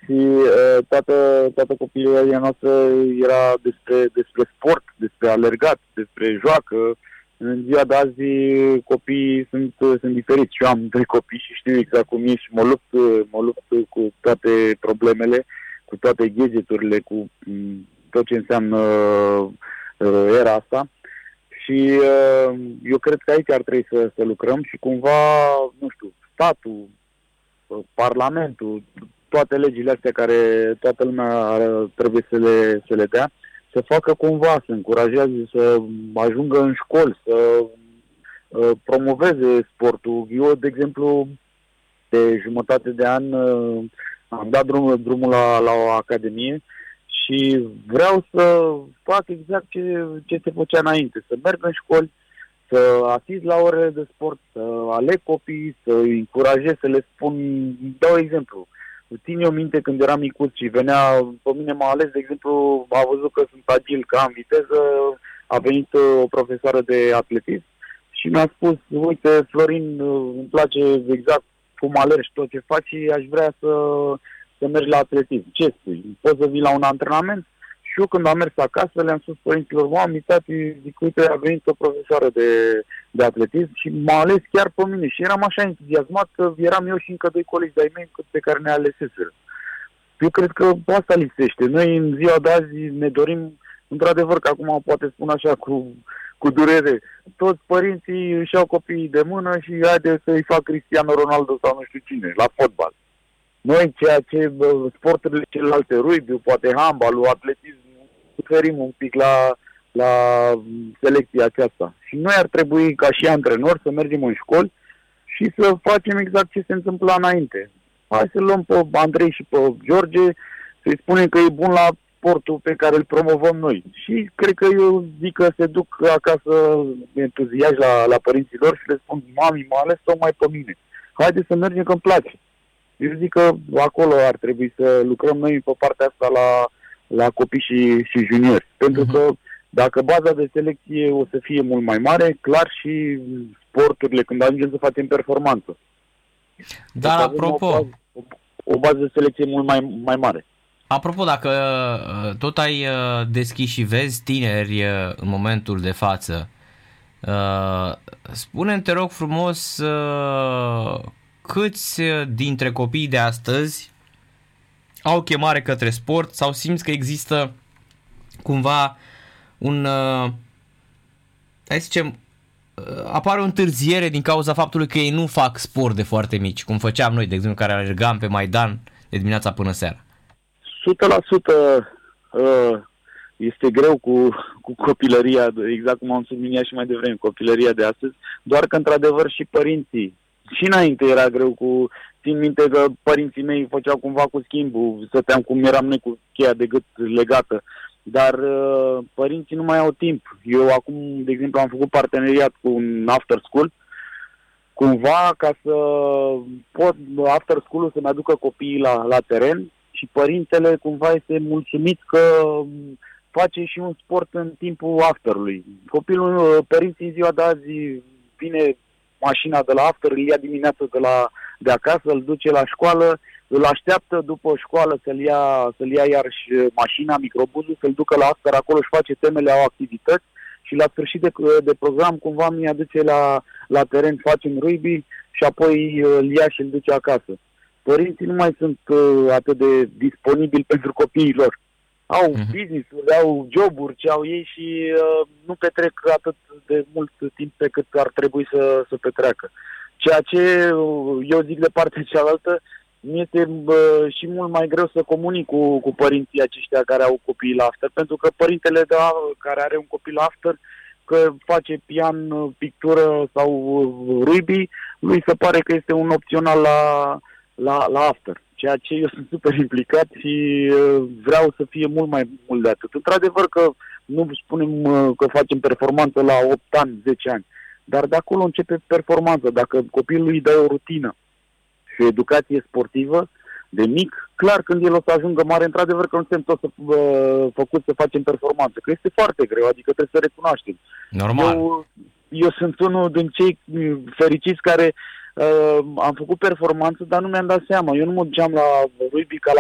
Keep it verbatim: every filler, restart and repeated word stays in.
și uh, toată, toată copilăria noastră era despre, despre sport, despre alergat, despre joacă. În ziua de azi copiii sunt, sunt diferiți. Eu am trei copii și știu exact cum e și mă lupt, mă lupt cu toate problemele, cu toate gadgeturile, cu tot ce înseamnă uh, era asta. Și uh, eu cred că aici ar trebui să, să lucrăm și cumva, nu știu, statul, Parlamentul, toate legile astea care toată lumea trebuie să le, să le dea, să facă cumva, să încurajeze, să ajungă în școli, să uh, promoveze sportul. Eu, de exemplu, de jumătate de an uh, am dat drumul, drumul la, la o academie și vreau să fac exact ce, ce se făcea înainte, să merg în școli, să asist la orele de sport, să aleg copii, să îi încurajez, să le spun, dau exemplu. Țin eu minte când eram micuț și venea, pe mine m-a ales, de exemplu, a văzut că sunt agil, că am viteză, a venit o profesoară de atletism și mi-a spus, uite, Florin, îmi place exact cum alergi tot ce faci și aș vrea să, să mergi la atletism. Ce spui? Poți să vii la un antrenament? Și eu când am mers acasă le-am spus părinților, mami, tati, zic, uite, a venit o profesoară de, de atletism și m-a ales chiar pe mine. Și eram așa entuziasmat că eram eu și încă doi colegi de-ai mei pe care ne aleseseră. Eu cred că asta lipsește. Noi în ziua de azi ne dorim, într-adevăr, că acum poate spun așa cu, cu durere, toți părinții își iau copiii de mână și haide să-i fac Cristiano Ronaldo sau nu știu cine, la fotbal. Noi, ceea ce sporturile celelalte, rugby, poate handbal, atletism, suferim un pic la, la selecția aceasta. Și noi ar trebui, ca și antrenori, să mergem în școli și să facem exact ce se întâmpla înainte. Hai să luăm pe Andrei și pe George, să-i spunem că e bun la sportul pe care îl promovăm noi. Și cred că eu zic că se duc acasă entuziași la, la părinții lor și le spun, mami, m-a ales tocmai pe mine. Haide să mergem, că îmi place. Eu zic că acolo ar trebui să lucrăm noi pe partea asta la, la copii și, și juniori. Pentru că dacă baza de selecție o să fie mult mai mare, clar și sporturile, când ajungem să facem performanță. Dar deci apropo... O bază, o, o bază de selecție mult mai, mai mare. Apropo, dacă tot ai deschis și vezi tineri în momentul de față, spune-mi, te rog frumos, câți dintre copiii de astăzi au chemare către sport sau simți că există cumva un, hai să zicem, apare o întârziere din cauza faptului că ei nu fac sport de foarte mici, cum făceam noi, de exemplu, care alergam pe Maidan de dimineața până seara? o sută la sută este greu cu, cu copilăria, exact cum am subliniat și mai devreme, copilăria de astăzi, doar că într-adevăr și părinții, și înainte era greu cu, țin minte că părinții mei făceau cumva cu schimbul, stăteam cum eram noi cu cheia de gât legată, dar uh, părinții nu mai au timp. Eu acum, de exemplu, am făcut parteneriat cu un after school, cumva ca să pot after school-ul să-mi aducă copiii la, la teren și părintele cumva este mulțumit că face și un sport în timpul afterului. Copilul, părinții în ziua de azi vine mașina de la after, îl ia dimineața de, la, de acasă, îl duce la școală, îl așteaptă după școală să-l ia, să-l ia iarăși mașina, microbuzul, să-l ducă la after, acolo își face temele, au activități și la sfârșit de, de program cumva mi aduce la, la teren, facem rugby și apoi îl ia și îl duce acasă. Părinții nu mai sunt uh, atât de disponibili pentru copiii lor. Au uh-huh. business-uri, au joburi ce au ei și uh, nu petrec atât de mult timp pe cât ar trebui să, să petreacă. Ceea ce uh, eu zic de partea cealaltă, mi este uh, și mult mai greu să comunic cu, cu părinții aceștia care au copii la after, pentru că părintele de, care are un copil la after, că face pian, pictură sau uh, rugby, lui se pare că este un opțional la, la, la after. Ceea ce eu sunt super implicat și uh, vreau să fie mult mai mult de atât. Într-adevăr că nu spunem uh, că facem performanță la opt ani, zece ani, dar de acolo începe performanța. Dacă copilul îi dă o rutină și o educație sportivă de mic, clar când el o să ajungă mare, într-adevăr că nu suntem toți uh, făcuți să facem performanță, că este foarte greu, adică trebuie să recunoaștem. Normal. Eu, eu sunt unul din cei fericiți care Uh, am făcut performanță, dar nu mi-am dat seama. Eu nu mă duceam la rugby ca la